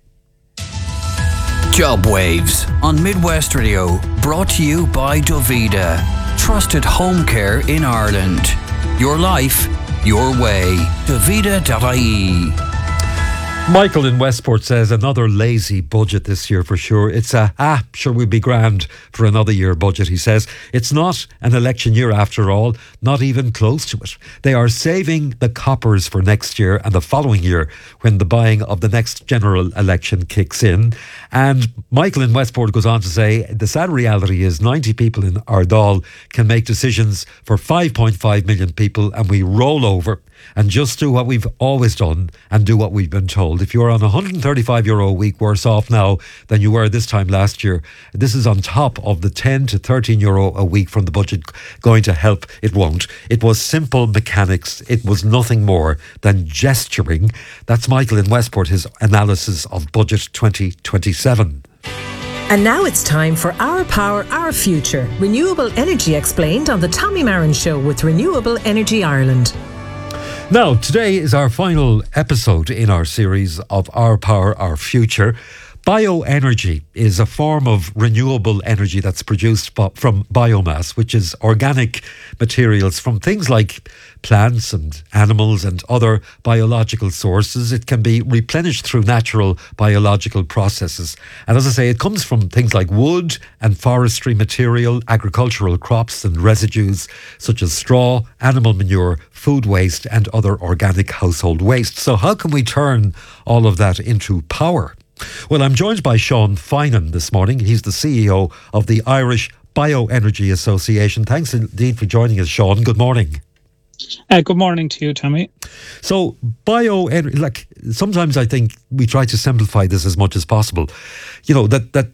Job Waves on Midwest Radio, brought to you by Dovida. Trusted home care in Ireland. Your life, your way. Dovida dot I E. Michael in Westport says another lazy budget this year for sure. It's a, ah, sure we'll be grand for another year budget, he says. It's not an election year after all, not even close to it. They are saving the coppers for next year and the following year when the buying of the next general election kicks in. And Michael in Westport goes on to say, the sad reality is ninety people in Ardal can make decisions for five point five million people and we roll over and just do what we've always done and do what we've been told. If you're on one hundred thirty-five euro a week worse off now than you were this time last year, this is on top of the ten to thirteen euro a week from the budget going to help. It won't. It was simple mechanics. It was nothing more than gesturing. That's Michael in Westport, his analysis of budget twenty twenty-seven. And now it's time for Our Power, Our Future. Renewable energy explained on the Tommy Marin Show with Renewable Energy Ireland. Now, today is our final episode in our series of Our Power, Our Future. Bioenergy is a form of renewable energy that's produced from biomass, which is organic materials from things like plants and animals and other biological sources. It can be replenished through natural biological processes. And as I say, it comes from things like wood and forestry material, agricultural crops and residues such as straw, animal manure, food waste and other organic household waste. So how can we turn all of that into power? Well, I'm joined by Sean Finan this morning. He's the C E O of the Irish Bioenergy Association. Thanks indeed for joining us, Sean. Good morning. Uh, good morning to you, Tommy. So, bioenergy, like, sometimes I think we try to simplify this as much as possible. You know, that, that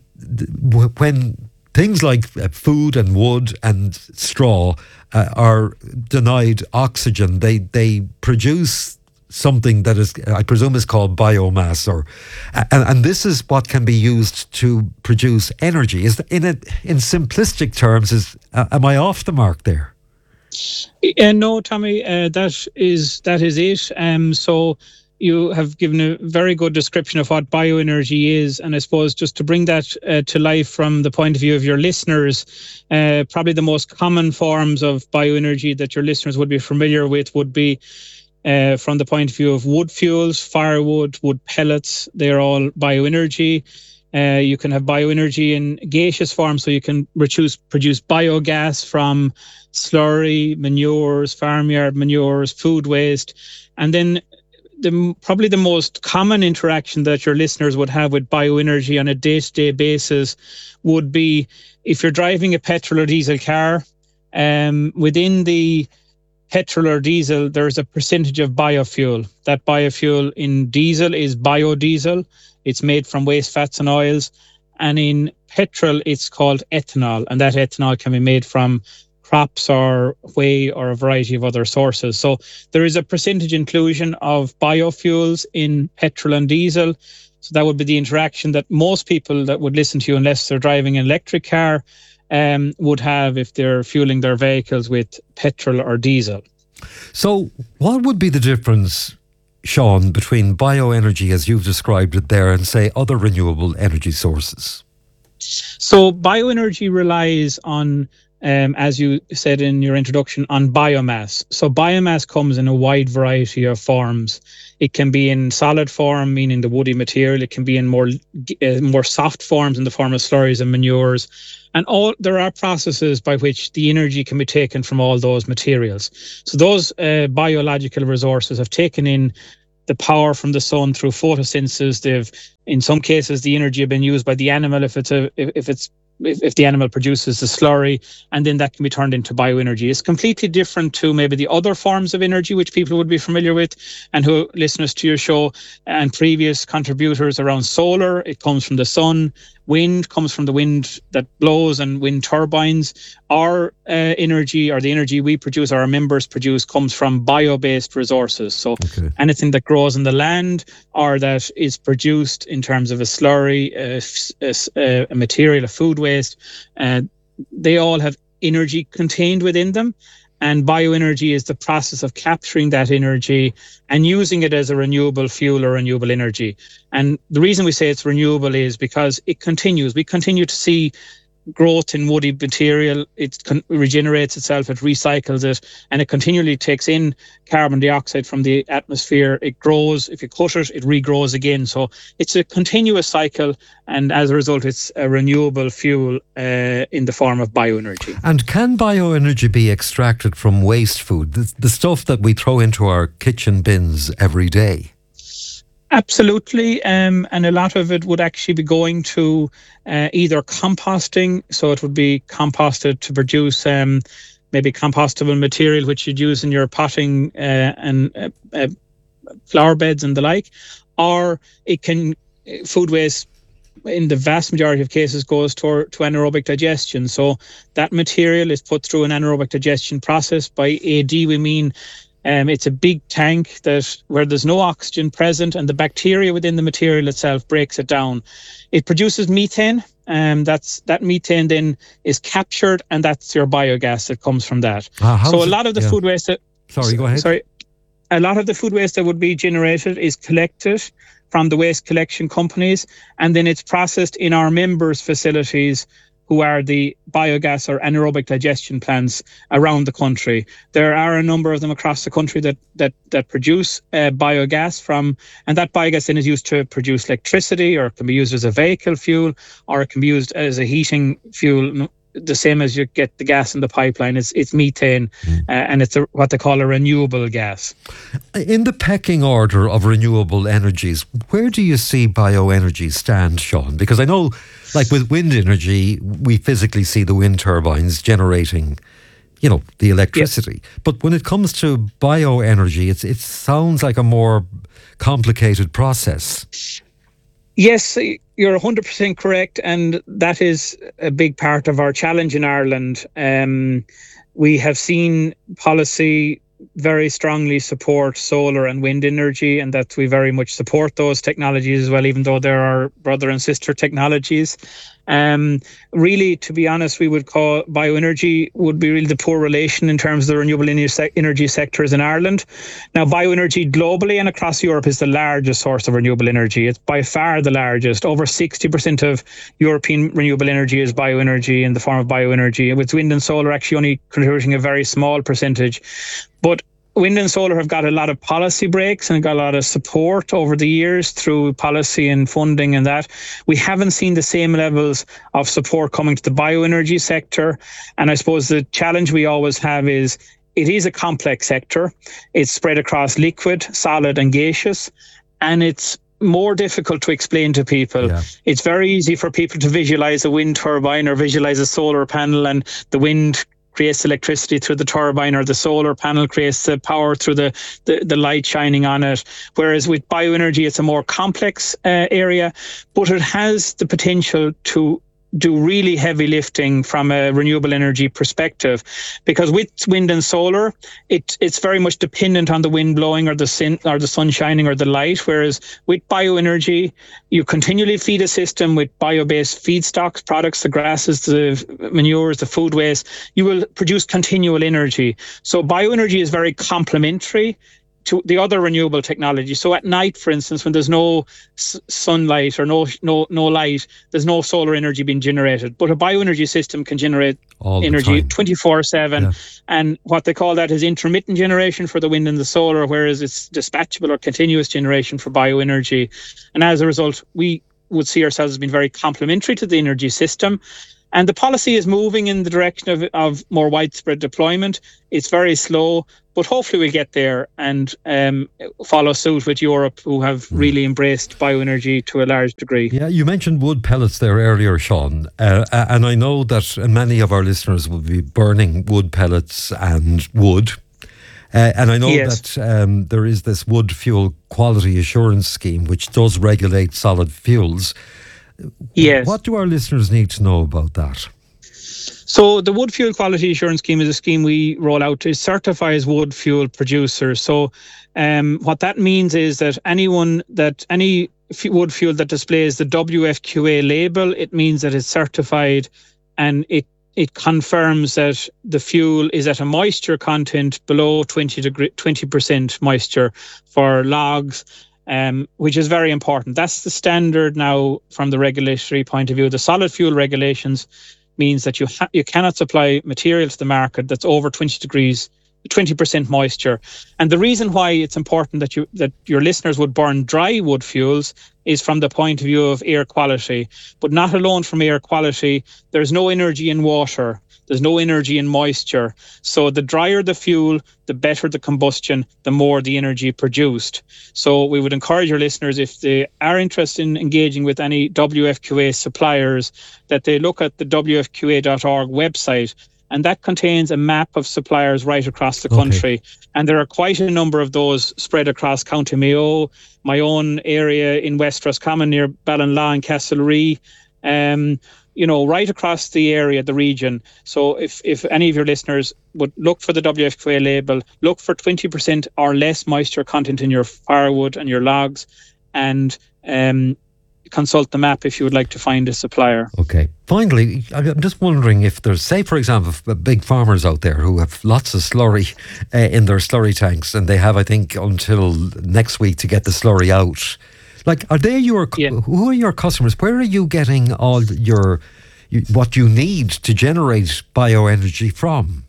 when things like food and wood and straw uh, are denied oxygen, they, they produce something that is, I presume, is called biomass, or and, and this is what can be used to produce energy. Is in a, in simplistic terms, is uh, am I off the mark there? Uh, no, Tommy, uh, that is that is it. Um, so you have given a very good description of what bioenergy is, and I suppose just to bring that uh, to life from the point of view of your listeners, uh, probably the most common forms of bioenergy that your listeners would be familiar with would be Uh, from the point of view of wood fuels, firewood, wood pellets. They're all bioenergy. Uh, you can have bioenergy in gaseous form, so you can produce, produce biogas from slurry, manures, farmyard manures, food waste. And then the probably the most common interaction that your listeners would have with bioenergy on a day-to-day basis would be if you're driving a petrol or diesel car, um, within the petrol or diesel, there's a percentage of biofuel. That biofuel in diesel is biodiesel. It's made from waste fats and oils. And in petrol, it's called ethanol. And that ethanol can be made from crops or whey or a variety of other sources. So there is a percentage inclusion of biofuels in petrol and diesel. So that would be the interaction that most people that would listen to you, unless they're driving an electric car, um, would have if they're fueling their vehicles with petrol or diesel. So what would be the difference, Sean, between bioenergy as you've described it there and, say, other renewable energy sources? So bioenergy relies on, um, as you said in your introduction, on biomass. So biomass comes in a wide variety of forms. It can be in solid form, meaning the woody material. It can be in more uh, more soft forms in the form of slurries and manures. And all there are processes by which the energy can be taken from all those materials. So those uh, biological resources have taken in the power from the sun through photosynthesis. They've, in some cases, the energy have been used by the animal if it's a if, if it's if, if the animal produces the slurry, and then that can be turned into bioenergy. It's completely different to maybe the other forms of energy which people would be familiar with, and who listeners to your show and previous contributors around solar. It comes from the sun. Wind comes from the wind that blows and wind turbines. Our uh, energy, or the energy we produce, our members produce, comes from bio-based resources. So okay. anything that grows in the land or that is produced in terms of a slurry, a, a, a material, a food waste, uh, they all have energy contained within them. And bioenergy is the process of capturing that energy and using it as a renewable fuel or renewable energy. And the reason we say it's renewable is because it continues. We continue to see growth in woody material. It con- regenerates itself, it recycles it, and it continually takes in carbon dioxide from the atmosphere. It grows. If you cut it, it regrows again. So it's a continuous cycle, and as a result, it's a renewable fuel uh, in the form of bioenergy. And can bioenergy be extracted from waste food, the, the stuff that we throw into our kitchen bins every day? Absolutely, um, and a lot of it would actually be going to uh, either composting, so it would be composted to produce um, maybe compostable material which you'd use in your potting uh, and uh, uh, flower beds and the like, or it can, food waste in the vast majority of cases goes to, to anaerobic digestion. So that material is put through an anaerobic digestion process. By A D we mean Um, it's a big tank that where there's no oxygen present, and the bacteria within the material itself breaks it down. It produces methane. Um, that's that methane then is captured, and that's your biogas that comes from that. Uh, so a lot of the yeah. food waste that sorry, go ahead. Sorry, a lot of the food waste that would be generated is collected from the waste collection companies, and then it's processed in our members' facilities, who are the biogas or anaerobic digestion plants around the country. There are a number of them across the country that that that produce uh, biogas from, and that biogas then is used to produce electricity, or it can be used as a vehicle fuel, or it can be used as a heating fuel, the same as you get the gas in the pipeline. It's it's methane, mm. uh, and it's a, what they call a renewable gas. In the pecking order of renewable energies, where do you see bioenergy stand, Sean? Because I know, like with wind energy, we physically see the wind turbines generating, you know, the electricity. Yep. But when it comes to bioenergy, it's it sounds like a more complicated process. Yes, you're one hundred percent correct, and that is a big part of our challenge in Ireland. Um, we have seen policy very strongly support solar and wind energy, and that we very much support those technologies as well, even though there are brother and sister technologies. Um, really, to be honest, we would call bioenergy would be really the poor relation in terms of the renewable energy sectors in Ireland. Now, bioenergy globally and across Europe is the largest source of renewable energy. It's by far the largest. Over sixty percent of European renewable energy is bioenergy in the form of bioenergy, with wind and solar actually only contributing a very small percentage. But wind and solar have got a lot of policy breaks and got a lot of support over the years through policy and funding and that. We haven't seen the same levels of support coming to the bioenergy sector. And I suppose the challenge we always have is it is a complex sector. It's spread across liquid, solid and gaseous. And it's more difficult to explain to people. Yeah. It's very easy for people to visualize a wind turbine or visualize a solar panel, and the wind creates electricity through the turbine, or the solar panel creates the power through the, the, the light shining on it. Whereas with bioenergy, it's a more complex uh, area, but it has the potential to do really heavy lifting from a renewable energy perspective, because with wind and solar, it it's very much dependent on the wind blowing or the sun or the sun shining or the light. Whereas with bioenergy, you continually feed a system with bio-based feedstocks, products, the grasses, the manures, the food waste. You will produce continual energy. So bioenergy is very complementary to the other renewable technology. So at night, for instance, when there's no s- sunlight or no no no light, there's no solar energy being generated. But a bioenergy system can generate All the energy time. twenty-four seven. Yeah. And what they call that is intermittent generation for the wind and the solar, whereas it's dispatchable or continuous generation for bioenergy. And as a result, we would see ourselves as being very complementary to the energy system. And the policy is moving in the direction of, of more widespread deployment. It's very slow, but hopefully we'll get there and um, follow suit with Europe, who have really embraced bioenergy to a large degree. Yeah, you mentioned wood pellets there earlier, Sean, uh, and I know that many of our listeners will be burning wood pellets and wood. Uh, and I know Yes. that um, there is this wood fuel quality assurance scheme which does regulate solid fuels. Yes. What do our listeners need to know about that? So the Wood Fuel Quality Assurance Scheme is a scheme we roll out to certify wood fuel producers. So um, what that means is that anyone that any f- wood fuel that displays the W F Q A label, it means that it's certified, and it it confirms that the fuel is at a moisture content below twenty degree, twenty percent moisture for logs. Um, which is very important. That's the standard now from the regulatory point of view. The solid fuel regulations means that you ha- you cannot supply material to the market that's over twenty degrees, twenty percent moisture. And the reason why it's important that you that your listeners would burn dry wood fuels is from the point of view of air quality, but not alone from air quality. There's no energy in water. There's no energy in moisture. So the drier the fuel, the better the combustion, the more the energy produced. So we would encourage your listeners, if they are interested in engaging with any W F Q A suppliers, that they look at the W F Q A dot org website. And that contains a map of suppliers right across the country. Okay. And there are quite a number of those spread across County Mayo, my own area in West Roscommon near Ballinlaw and Castlerea. Um, you know, right across the area, the region. So if, if any of your listeners would look for the W F Q A label, look for twenty percent or less moisture content in your firewood and your logs, and um, consult the map if you would like to find a supplier. Okay. Finally, I'm just wondering if there's, say, for example, big farmers out there who have lots of slurry uh, in their slurry tanks, and they have, I think, until next week to get the slurry out. Like, are they your, yeah. who are your customers? Where are you getting all your, what you need to generate bioenergy from?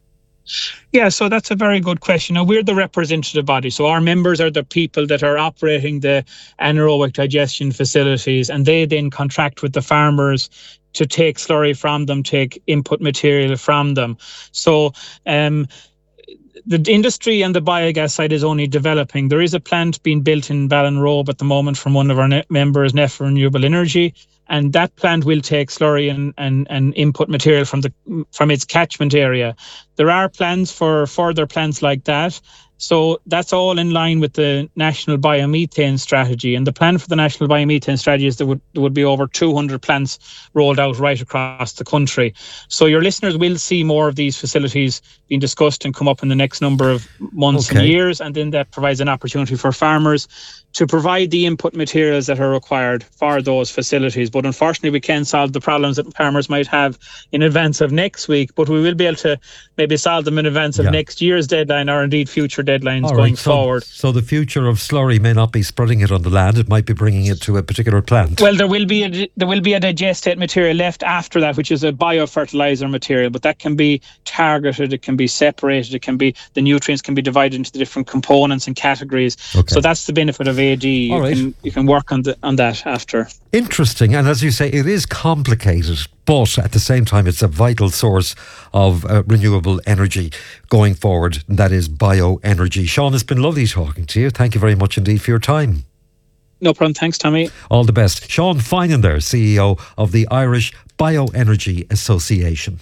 Yeah, so that's a very good question. Now, we're the representative body. So our members are the people that are operating the anaerobic digestion facilities, and they then contract with the farmers to take slurry from them, take input material from them. So, um, the industry and the biogas side is only developing. There is a plant being built in Ballinrobe at the moment from one of our ne- members, Nefa Renewable Energy, and that plant will take slurry and, and, and input material from the from its catchment area. There are plans for further plants like that. So that's all in line with the National Biomethane Strategy. And the plan for the National Biomethane Strategy is there would, there would be over two hundred plants rolled out right across the country. So your listeners will see more of these facilities being discussed and come up in the next number of months okay. and years. And then that provides an opportunity for farmers to provide the input materials that are required for those facilities. But unfortunately, we can't solve the problems that farmers might have in advance of next week, but we will be able to maybe solve them in advance of yeah. next year's deadline, or indeed future deadlines All going right. so, forward. So the future of slurry may not be spreading it on the land, it might be bringing it to a particular plant. Well, there will be a, there will be a digestate material left after that, which is a biofertilizer material, but that can be targeted, it can be separated, it can be, the nutrients can be divided into the different components and categories. Okay. So that's the benefit of A D. You, right. can, you can work on the, on that after. Interesting. And as you say, it is complicated, but at the same time, it's a vital source of uh, renewable energy going forward. And that is bioenergy. Sean, it's been lovely talking to you. Thank you very much indeed for your time. No problem. Thanks, Tommy. All the best. Sean Finan there, C E O of the Irish Bioenergy Association.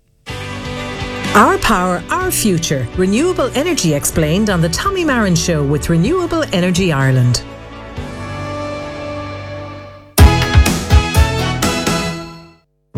Our power, our future. Renewable energy explained on the Tommy Marin Show with Renewable Energy Ireland.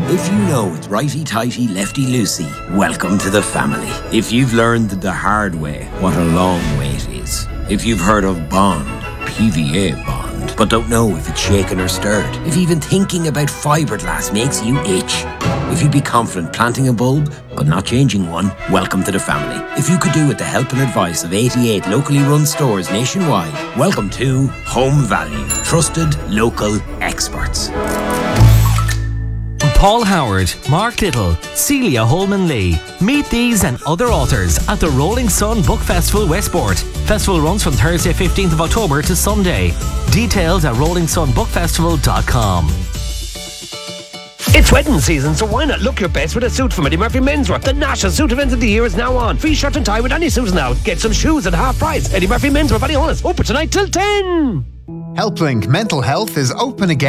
If you know it's righty-tighty, lefty-loosey, welcome to the family. If you've learned the hard way what a long way it is. If you've heard of Bond, P V A Bond, but don't know if it's shaken or stirred. If even thinking about fiberglass makes you itch. If you'd be confident planting a bulb, but not changing one, welcome to the family. If you could do with the help and advice of eighty-eight locally run stores nationwide, welcome to Home Value. Trusted local experts. Paul Howard, Mark Little, Celia Holman-Lee. Meet these and other authors at the Rolling Sun Book Festival Westport. Festival runs from Thursday fifteenth of October to Sunday. Details at rolling sun book festival dot com. It's wedding season, so why not look your best with a suit from Eddie Murphy Menswear? The national suit event of the year is now on. Free shirt and tie with any suit now. Get some shoes at half price. Eddie Murphy Menswear, Ballyhonus, open tonight till ten. HelpLink Mental Health is open again.